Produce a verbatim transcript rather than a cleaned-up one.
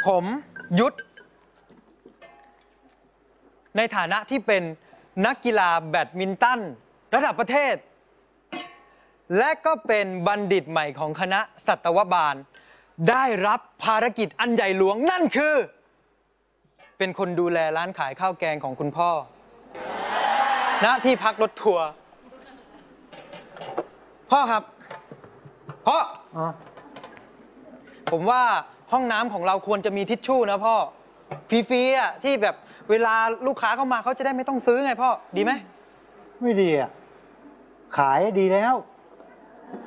ผมยุทธในฐานะที่เป็นนักกีฬาแบดมินตันระดับประเทศ และก็เป็นบัณฑิตใหม่ของคณะสัตวบาลได้รับภารกิจอันใหญ่หลวงนั่นคือ เป็นคนดูแลร้านขายข้าวแกงของคุณพ่อณที่พักรถทัวร์พ่อครับพ่ออผมว่าห้องน้ำของเราควรจะมีทิชชู่นะพ่อฟรีๆอ่ะที่แบบเวลาลูกค้าเข้ามาเขาจะได้ไม่ต้องซื้อไงพ่อดีไหมไม่ดีอ่ะขายดีแล้ว